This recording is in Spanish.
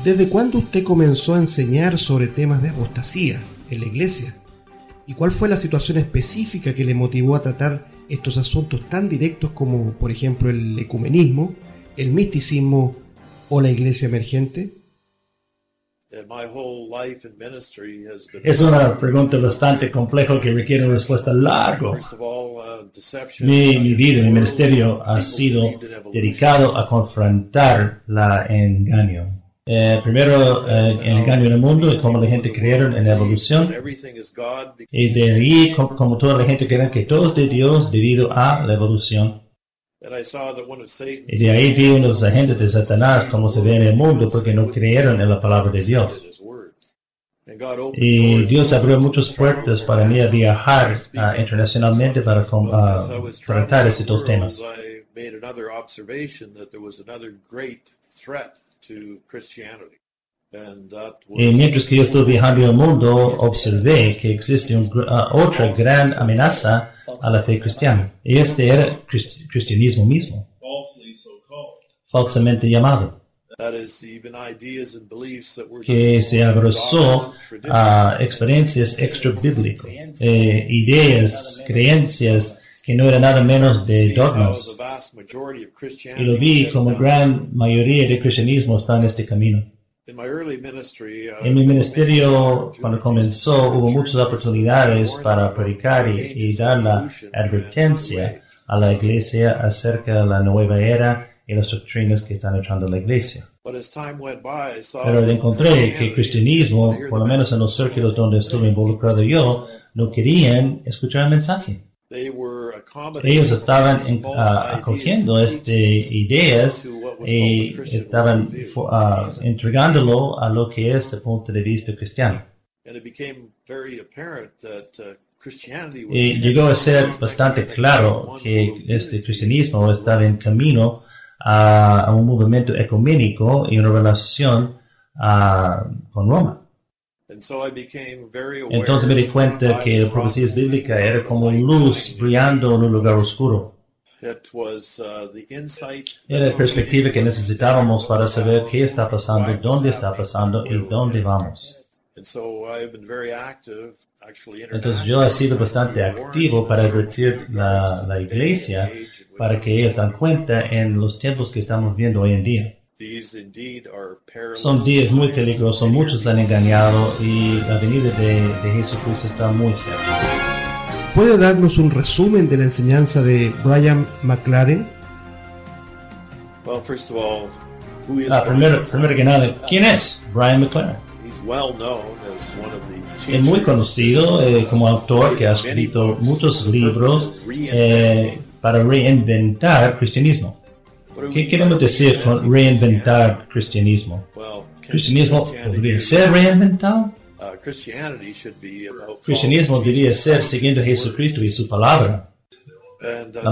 ¿Desde cuándo usted comenzó a enseñar sobre temas de apostasía en la iglesia? ¿Y cuál fue la situación específica que le motivó a tratar estos asuntos tan directos como, por ejemplo, el ecumenismo, el misticismo o la iglesia emergente? Es una pregunta bastante compleja que requiere una respuesta larga. Mi vida, mi ministerio ha sido dedicado a confrontar el engaño. Primero, el engaño en el mundo y cómo la gente creyeron en la evolución. Y de ahí, como toda la gente cree que todo es de Dios debido a la evolución. Y de ahí vi unos agentes de Satanás como se ve en el mundo porque no creyeron en la palabra de Dios. Y Dios abrió muchas puertas para mí a viajar internacionalmente para tratar estos dos temas. Y mientras que yo estoy viajando en el mundo, observé que existe otra gran amenaza a la fe cristiana. Y este era el cristianismo mismo, falsamente llamado, que se abrazó a experiencias extra-bíblicas, ideas, creencias que no eran nada menos de dogmas. Y lo vi como gran mayoría del cristianismo está en este camino. En mi ministerio, cuando comenzó, hubo muchas oportunidades para predicar y dar la advertencia a la iglesia acerca de la nueva era y las doctrinas que están entrando a la iglesia. Pero encontré que el cristianismo, por lo menos en los círculos donde estuve involucrado yo, no querían escuchar el mensaje. Ellos estaban acogiendo estas ideas y estaban entregándolo a lo que es el punto de vista cristiano. Y llegó a ser bastante claro que este cristianismo estaba en camino a un movimiento ecuménico y una relación con Roma. Entonces me di cuenta que la profecía bíblica era como luz brillando en un lugar oscuro. Era la perspectiva que necesitábamos para saber qué está pasando, dónde está pasando y dónde vamos. Entonces yo he sido bastante activo para advertir la iglesia para que ellos den cuenta en los tiempos que estamos viendo hoy en día. Son días muy peligrosos, muchos han engañado y la venida de Jesucristo está muy cerca. ¿Puede darnos un resumen de la enseñanza de Brian McLaren? Primero que nada, ¿quién es Brian McLaren? Es muy conocido como autor que ha escrito muchos libros para reinventar el cristianismo. ¿Qué queremos decir con reinventar cristianismo? ¿Cristianismo podría ser reinventado? Cristianismo debería ser siguiendo a Jesucristo y su palabra. La